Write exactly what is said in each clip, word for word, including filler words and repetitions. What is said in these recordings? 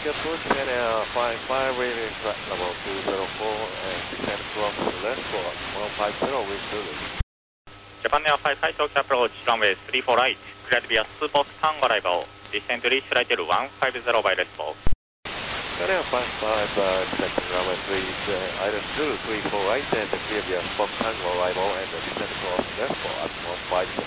Tokyo approach, Japan Air five five, rating flight level two zero four, and descend across the left for one five zero, wind Zulu. Japan Air five five, Tokyo approach, runway three four right, cleared via Spot Tango arrival, descend to reach right one five zero by response. Japan Air five five, uh, descending runway three, uh, item Zulu three four right, and clear via Spot Tango arrival, and descend across the left for one five zero.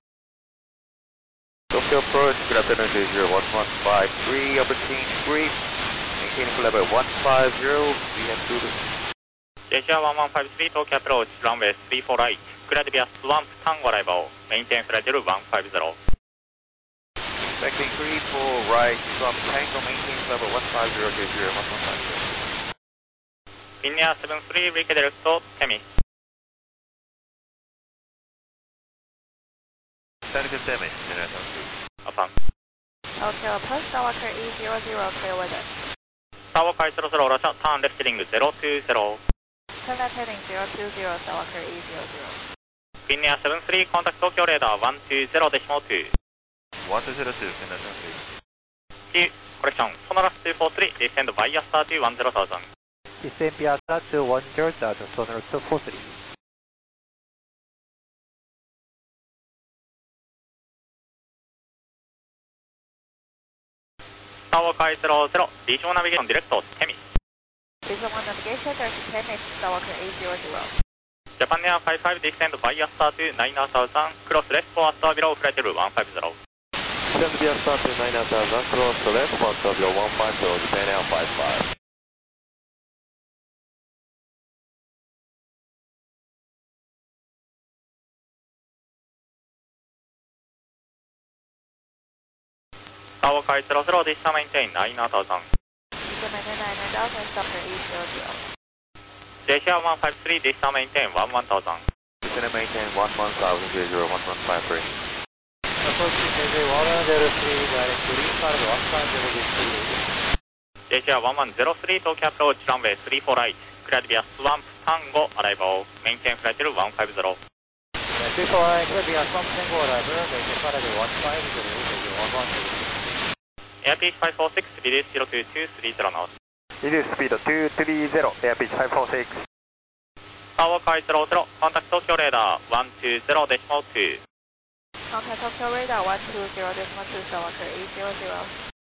Tokyo approach, good afternoon to zero one one five three, upper change three, maintaining level one five zero, V M Zulu. J C R one one five three, Tokyo approach, runway three four right, cleared via Swamp Tango arrival, maintain flight level one five zero. Expecting three four right, Swamp Tango, maintain level one five zero, J zero one one five zero. Finnair seven three, redirect to Temi. Static Temi, Finnair seven three. Affirm. Tokyo approach, Skywalker E zero zero, clear weather. Skywalker zero zero, Russia, turn left heading zero two zero. Turn left heading zero two zero, Skywalker E zero zero. Finnair seven three, contact Tokyo radar one two zero decimal two. one two zero two, Finnair seven three. T, correction, Sonoras two four three, descend via star to one zero thousand. Descend via star to one zero thousand, Sonoras two four three. Skywalker zero zero, visual navigation direct to Temi. Visual one navigation, there's Temi, Skywalker E zero zero. Japan Air five five, descend via star to nine thousand, cross left for star below flight level one five zero. Descend via star to nine thousand, cross the left for star below one five zero, Japan Air five five. Skywalker zero zero, this time maintain nine thousand. Visual maintain nine thousand, Skywalker E zero zero. J C R one five three, this time maintain one one thousand. Descend maintain one one thousand, J zero one one five three. Approach J J one one zero three, direct to restart one five zero display. J C R one one zero three, Tokyo approach, runway three four right, cleared via Swamp Tango arrival, maintain flight level one five zero. three four right, cleared via Swamp Tango arrival, maintain flight level one five zero, J J one one zero. Airspeed five four six, reduce zero two two three zero knots. Reduce speed two three zero, airspeed five four six. Skywalker zero zero, contact Tokyo radar one two zero decimal two. Contact Tokyo radar one two zero decimal two, Skywalker E zero zero.